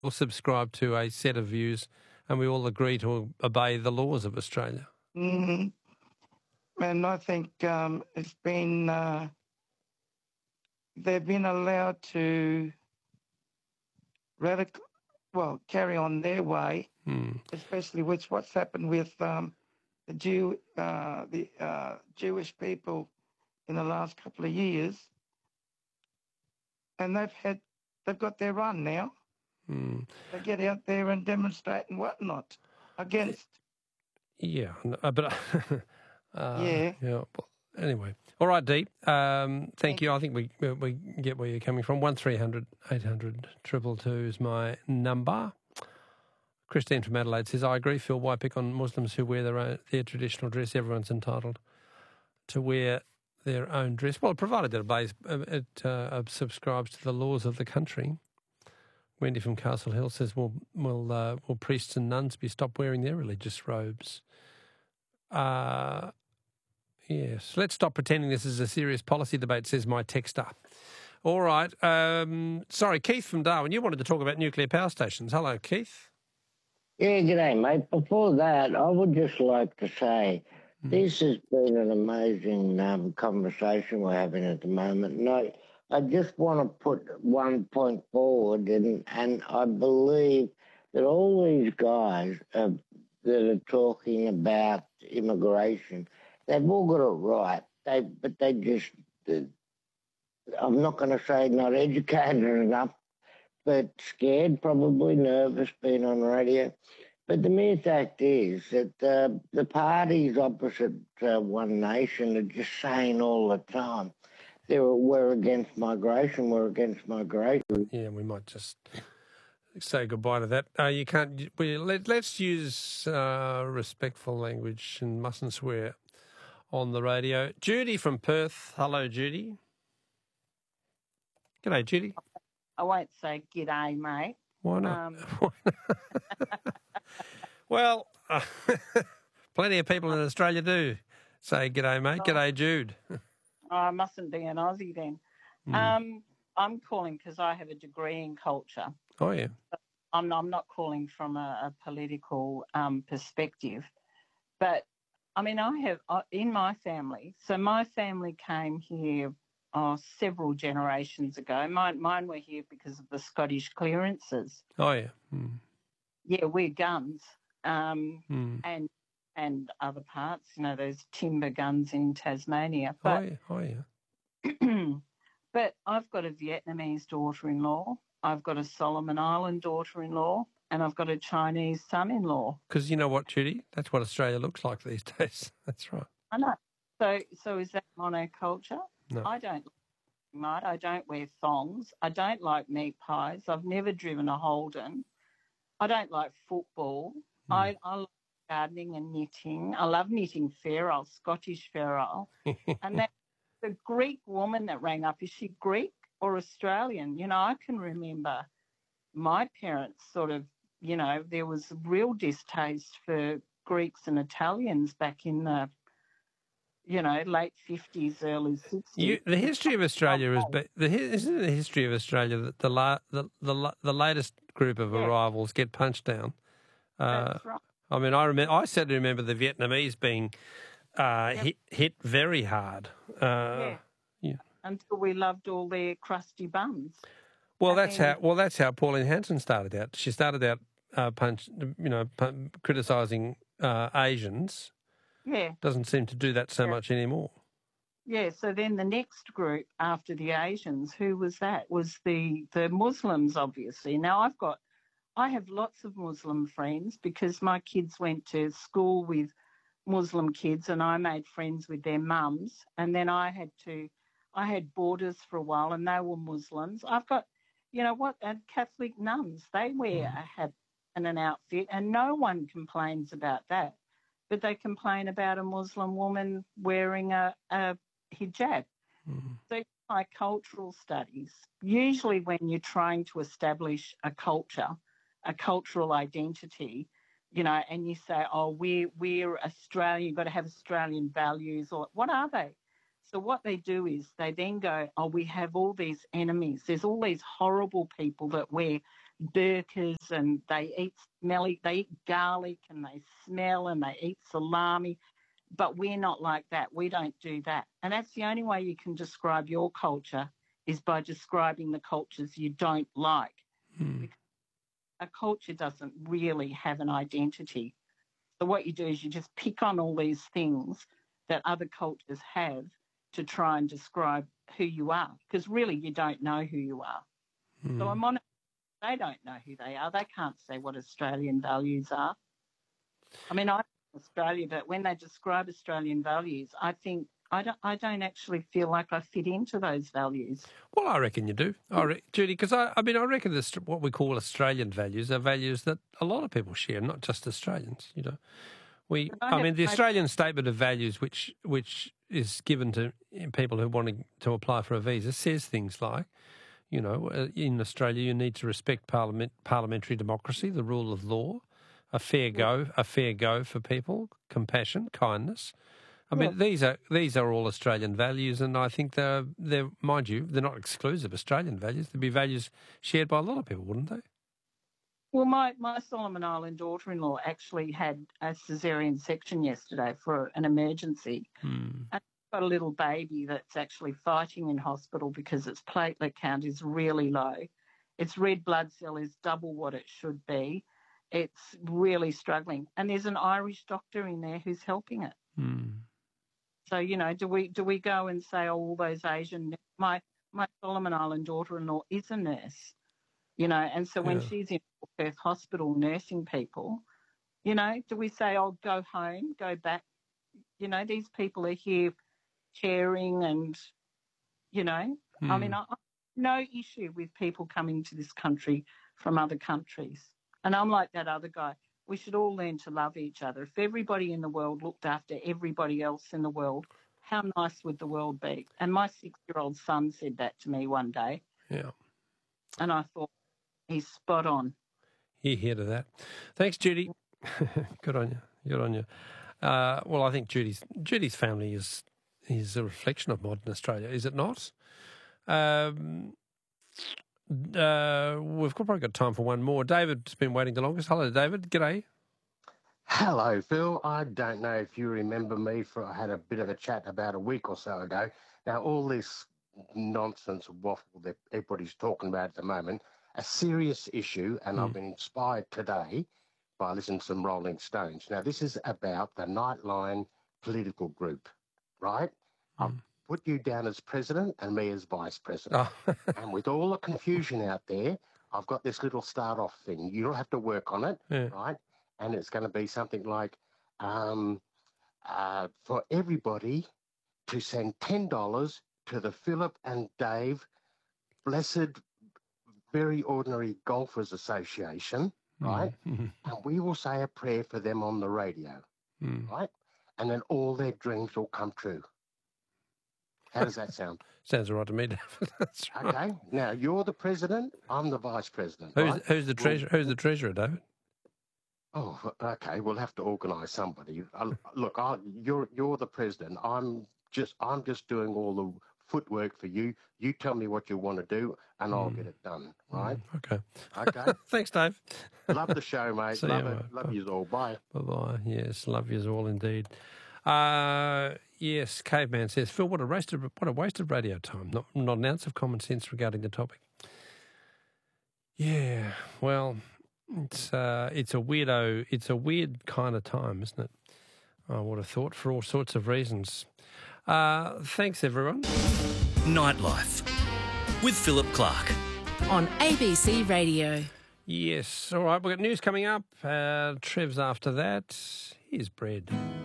all subscribe to a set of views and we all agree to obey the laws of Australia. Mm-hmm. And I think it's been they've been allowed to carry on their way, especially with what's happened with the Jewish people in the last couple of years, and they've got their run now. They get out there and demonstrate and whatnot against. Yeah, but yeah. Well, anyway, all right, Dee. Thank you. I think we get where you're coming from. 1300 800 222 is my number. Christine from Adelaide says, I agree, Phil. Why pick on Muslims who wear their traditional dress? Everyone's entitled to wear their own dress. Well, provided that it subscribes to the laws of the country. Wendy from Castle Hill says, will priests and nuns be stopped wearing their religious robes? Yes. Let's stop pretending this is a serious policy debate, says my texter. All right. Sorry, Keith from Darwin, you wanted to talk about nuclear power stations. Hello, Keith. Yeah, g'day, mate. Before that, I would just like to say this has been an amazing conversation we're having at the moment. And I just want to put one point forward, and I believe that all these guys that are talking about immigration, they've all got it right. But they just, I'm not going to say not educated enough, but scared, probably nervous, being on radio. But the mere fact is that the parties opposite One Nation are just saying all the time, we're against migration, we're against migration. Yeah, we might just say goodbye to that. You can't. Let's use respectful language and mustn't swear on the radio. Judy from Perth. Hello, Judy. G'day, Judy. I won't say g'day, mate. Why not? Well, plenty of people in Australia do say g'day, mate. G'day, Jude. I mustn't be an Aussie then. I'm calling because I have a degree in culture. Oh, yeah. I'm not calling from a political perspective. But, I mean, I have in my family, so my family came here several generations ago. Mine were here because of the Scottish clearances. Oh, yeah. Yeah, we're guns and other parts, those timber guns in Tasmania. But, oh, yeah. But I've got a Vietnamese daughter-in-law, I've got a Solomon Island daughter-in-law, and I've got a Chinese son-in-law. Because you know what, Judy? That's what Australia looks like these days. That's right. I know. So is that monoculture? No. I don't wear thongs. I don't like meat pies. I've never driven a Holden. I don't like football. I like gardening and knitting. I love knitting ferrule, Scottish ferrule. And that the Greek woman that rang up, is she Greek or Australian? I can remember my parents sort of, there was real distaste for Greeks and Italians back in the late 50s, early 60s. The history of Australia isn't the history of Australia that the latest group of arrivals get punched down. That's right. I mean, I certainly remember the Vietnamese being hit very hard. Yeah. Until we loved all their crusty buns. Well, that's how Pauline Hanson started out. She started out criticising Asians. Yeah. Doesn't seem to do that so much anymore. Yeah, so then the next group after the Asians, who was that? Was the Muslims, obviously. Now I have lots of Muslim friends because my kids went to school with Muslim kids and I made friends with their mums, and then I had boarders for a while and they were Muslims. I've got, and Catholic nuns, they wear a hat and an outfit and no one complains about that. But they complain about a Muslim woman wearing a hijab. So like cultural studies, usually when you're trying to establish a culture, a cultural identity, and you say, oh, we're Australian, you've got to have Australian values, or what are they? So what they do is they then go, oh, we have all these enemies. There's all these horrible people that wear burgers and they eat garlic and they smell and they eat salami. But we're not like that. We don't do that. And that's the only way you can describe your culture is by describing the cultures you don't like. Because a culture doesn't really have an identity. So what you do is you just pick on all these things that other cultures have to try and describe who you are, because really you don't know who you are. So I'm on. They don't know who they are. They can't say what Australian values are. I mean, I'm from Australia, but when they describe Australian values, I think I don't actually feel like I fit into those values. Well, I reckon you do, Judy, because I reckon this, what we call Australian values are values that a lot of people share, not just Australians. You know, the Australian Statement of Values, which is given to people who want to apply for a visa, says things like, you know, in Australia you need to respect parliamentary democracy, the rule of law, a fair go for people, compassion, kindness. I mean, these are all Australian values, and I think they're mind you, they're not exclusive Australian values. They'd be values shared by a lot of people, wouldn't they? Well, my Solomon Island daughter-in-law actually had a caesarean section yesterday for an emergency. And got a little baby that's actually fighting in hospital because its platelet count is really low. Its red blood cell is double what it should be. It's really struggling. And there's an Irish doctor in there who's helping it. So, you know, do we go and say, oh, all those Asian... My Solomon Island daughter-in-law is a nurse, you know, and so when she's in Perth Hospital nursing people, you know, do we say, oh, go home, go back? You know, these people are here caring and, you know, I mean, I have no issue with people coming to this country from other countries. And I'm like that other guy. We should all learn to love each other. If everybody in the world looked after everybody else in the world, how nice would the world be? And my 6-year-old son said that to me one day. Yeah. And I thought, he's spot on. Hear to that. Thanks, Judy. Good on you. Well, I think Judy's family is a reflection of modern Australia, is it not? We've probably got time for one more. David's been waiting the longest. Hello, David. G'day. Hello, Phil. I don't know if you remember me. I had a bit of a chat about a week or so ago. Now, all this nonsense waffle that everybody's talking about at the moment, a serious issue, and I've been inspired today by listening to some Rolling Stones. Now, this is about the Nightline political group, right? I've put you down as president and me as vice president. And with all the confusion out there, I've got this little start-off thing. You don't have to work on it, right? And it's going to be something like for everybody to send $10 to the Philip and Dave Blessed Very Ordinary Golfers Association, right? And we will say a prayer for them on the radio, right? And then all their dreams will come true. How does that sound? Sounds all right to me, David. That's right. Okay. Now, you're the president. I'm the vice president. Who's the treasurer? Who's the treasurer, David? Oh, okay. We'll have to organise somebody. Look, you're the president. I'm just doing all the footwork for you. You tell me what you want to do, and I'll get it done. Right? Okay. Okay. Thanks, Dave. Love the show, mate. See love you, it. mate. Love you all. Bye. Bye. Yes, love yous all indeed. Yes, Caveman says, Phil, what a waste of radio time. Not an ounce of common sense regarding the topic. Yeah, well, it's a weird kind of time, isn't it? I would have thought, for all sorts of reasons. Thanks, everyone. Nightlife with Philip Clark on ABC Radio. Yes, all right, we've got news coming up. Trev's after that. Here's Bread.